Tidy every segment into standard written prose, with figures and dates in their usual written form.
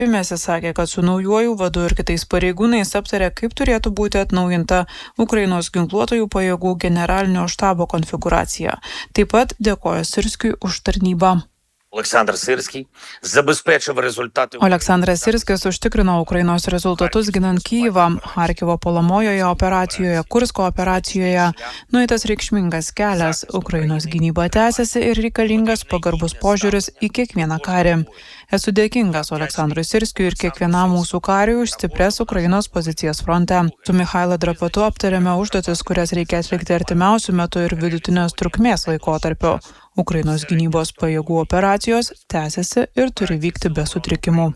Mėsį sakė, kad su naujuoju vadu ir kitais pareigūnais aptarė, kaip turėtų būti atnaujinta Ukrainos ginkluotojų pajėgų generalinio štabo konfiguracija. Taip pat dėkojo Sirskiui už tarnybą. Oleksandras Sirskis užtikrino Ukrainos rezultatus ginant Kyjivą, Charkivo puolamojoje operacijoje, Kursko operacijoje. Nueitas reikšmingas kelias, Ukrainos gynyba tęsiasi ir reikalingas pagarbus požiūris į kiekvieną karį. Esu dėkingas Oleksandrui Sirskiui ir kiekvienam mūsų kariui už stipres Ukrainos pozicijas fronte. Su Michailo Drapatu aptarėme užduotis, kurias reikia atlikti artimiausių metų ir vidutinės trukmės laikotarpiu. Ukrainos gynybos pajėgų operacijos tęsiasi ir turi vykti be sutrikimų.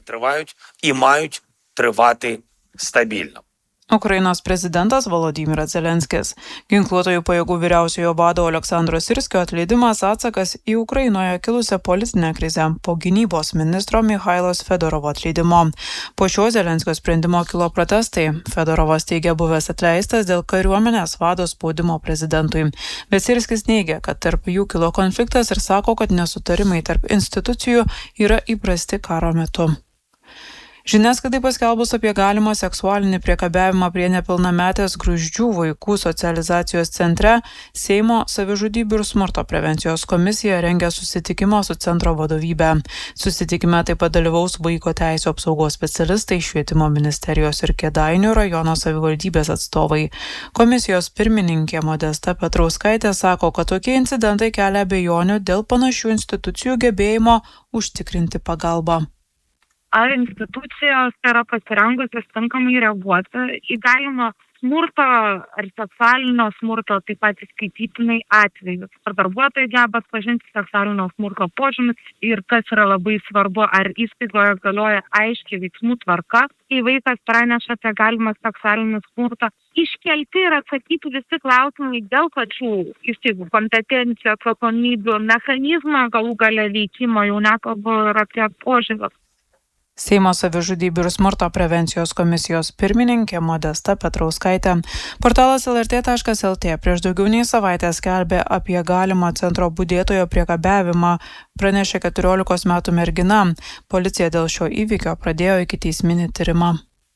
Ukrainos prezidentas Volodymyras Zelenskis. Ginkluotojų pajėgų vyriausiojo vado Oleksandro Sirskio atleidimas atsakas į Ukrainoje kilusią politinę krizę po gynybos ministro Michailos Fedorovo atleidimo. Po šio Zelenskio sprendimo kilo protestai. Fedorovas teigia buvęs atleistas dėl kariuomenės vado spaudimo prezidentui. Bet Sirskis neigia, kad tarp jų kilo konfliktas ir sako, kad nesutarimai tarp institucijų yra įprasti karo metu. Žiniasklaidai paskelbus apie galimą seksualinį priekabiavimą prie nepilnametės Gruzdžių vaikų socializacijos centre, Seimo savižudybių ir smurto prevencijos komisija rengia susitikimą su centro vadovybe. Susitikime taip pat dalyvaus vaiko teisių apsaugos specialistai, švietimo ministerijos ir Kėdainių rajono savivaldybės atstovai. Komisijos pirmininkė Modesta Petrauskaitė sako, kad tokie incidentai kelia abejonių dėl panašių institucijų gebėjimo užtikrinti pagalbą. Ar institucijos yra pasirengusios tinkamai reaguoti į galimą smurto ar seksualinio smurto, taip pat įskaitytinai atvejus. Ar darbuotojai geba atpažinti seksualinio smurto požymis ir kas yra labai svarbu, ar įstaigoje galioja aiškiai veiksmų tvarka, kai vaikas praneša apie galimą seksualinį smurtą. Iškelti ir atsakyti visi klausimai dėl pačių įstaigų kompetencijų, atsakomybių, mechanizmo galų gale veikimo, jau nekalbu ir apie požymius. Seimo savižudybių ir smurto prevencijos komisijos pirmininkė Modesta Petrauskaitė. Portalas lrt.lt prieš daugiau nei savaitę skelbė apie galimą centro budėtojo priekabiavimą, pranešė 14 metų mergina. Policija dėl šio įvykio pradėjo ikiteisminį tyrimą.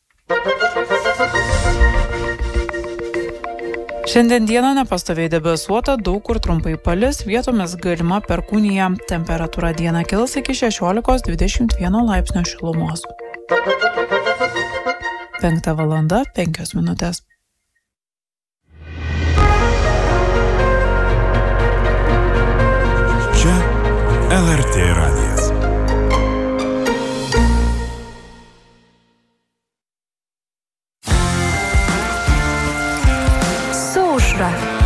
Šiandien dieną nepastoviai debesuota, daug kur trumpai palis, vietomis galima perkūnija. Temperatūra dieną kils iki 16–21 laipsnio šilumos. 5:05. Čia LRT radijas. Aušra.